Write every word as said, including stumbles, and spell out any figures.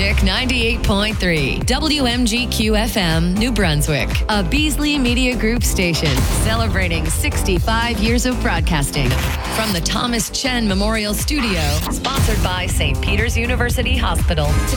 Brunswick ninety-eight point three, W M G Q F M, New Brunswick, a Beasley Media Group station celebrating sixty-five years of broadcasting. From the Thomas Chen Memorial Studio, sponsored by Saint Peter's University Hospital. To